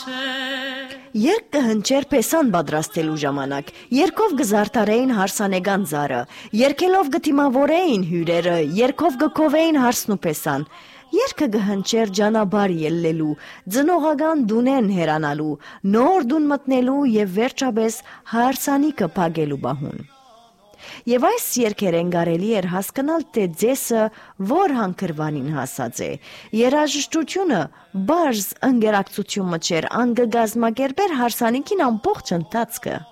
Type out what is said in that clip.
Երկ կհնչեր պեսան բադրաստելու ժամանակ, երկով գզարդարեին հարսանեգան զարը, երկելով գտիմավորեին հյուրերը, երկով գկովեին հարսնու պեսան, երկը գհնչեր ջանաբար ելլելու, ձնողական դունեն հերանալու, նոր դուն մտնելու և վերջապես հարսանիքը պագելու բահուն։ Եվ այս երկերեն գարելի էր հասկանալ, թե ձեսը որ հանգրվանին հասած է, երաժշտությունը բարձ ընգերակցություն մչեր, անգգազմագերբեր հարսանիքին ամբողջ ընթացքը։